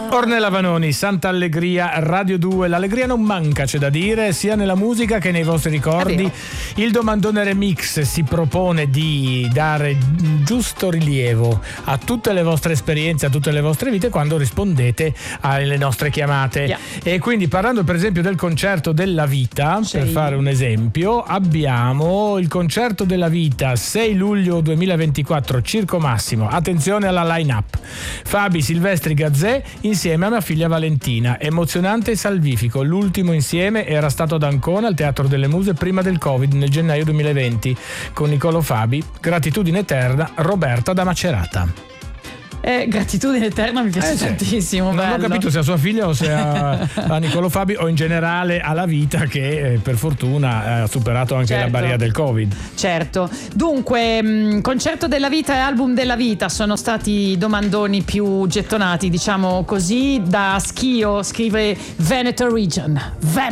Ornella Vanoni, Santa Allegria, Radio 2. L'allegria non manca, c'è da dire, sia nella musica che nei vostri ricordi. Il Domandone Remix si propone di dare giusto rilievo a tutte le vostre esperienze, a tutte le vostre vite quando rispondete alle nostre chiamate. E quindi, parlando per esempio del concerto della vita, per fare un esempio, abbiamo il concerto della vita 6 luglio 2024, Circo Massimo. Attenzione alla line-up: Fabi Silvestri Gazzè insieme a mia figlia Valentina. Emozionante e salvifico. L'ultimo insieme era stato ad Ancona al Teatro delle Muse prima del Covid, nel gennaio 2020, con Niccolò Fabi. Gratitudine eterna, Roberta da Macerata. Gratitudine eterna mi piace tantissimo. Non ho capito se a sua figlia o se a Niccolò Fabi o in generale alla vita, che per fortuna ha superato anche la barriera del Covid. Certo. Dunque, concerto della vita e album della vita sono stati i domandoni più gettonati, diciamo così. Da Schio scrive Veneto Region.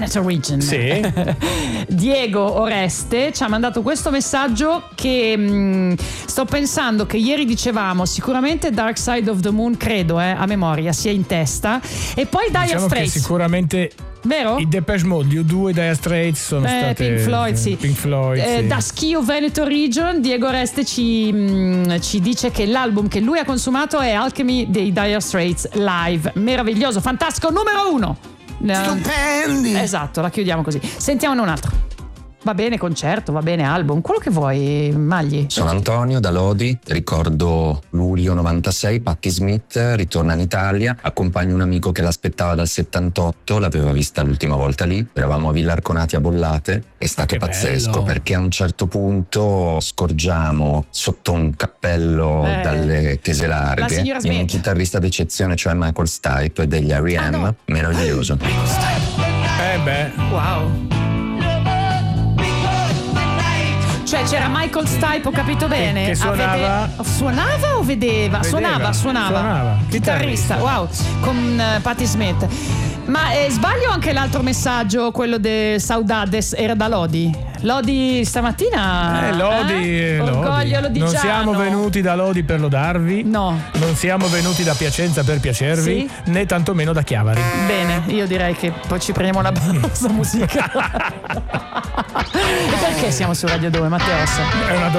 Sì. Diego Oreste ci ha mandato questo messaggio che sto pensando che ieri dicevamo sicuramente Dark Side of the Moon, credo, a memoria, sia in testa, e poi Dire Straits. Che sicuramente, vero? I Depeche Mode, gli U2 e Dire Straits sono state Pink Floyd, sì. Da Schio Veneto Region, Diego Reste ci dice che l'album che lui ha consumato è Alchemy dei Dire Straits live. Meraviglioso, fantastico, numero 1. Stupendi. Esatto, la chiudiamo così. Sentiamone un altro. Va bene concerto, va bene album, quello che vuoi, Magli. Sono Antonio da Lodi, ricordo luglio 96, Patti Smith ritorna in Italia, accompagno un amico che l'aspettava dal 78, l'aveva vista l'ultima volta lì, eravamo a Villa Arconati a Bollate, è stato pazzesco, bello. Perché a un certo punto scorgiamo sotto un cappello dalle tese larghe un chitarrista d'eccezione, cioè Michael Stipe degli R.E.M. Meraviglioso. Wow. Cioè c'era Michael Stipe, ho capito bene. Che suonava. Suonava o vedeva? Suonava. Chitarrista, wow, con Patti Smith. Ma sbaglio anche l'altro messaggio, quello de Saudades, era da Lodi? Lodi stamattina? Lodi. Orgoglio lodigiano. Non siamo venuti da Lodi per lodarvi. No. Non siamo venuti da Piacenza per piacervi, né tantomeno da Chiavari. Bene, io direi che poi ci prendiamo una pausa musicale. E perché siamo su Radio 2, Matteo? È una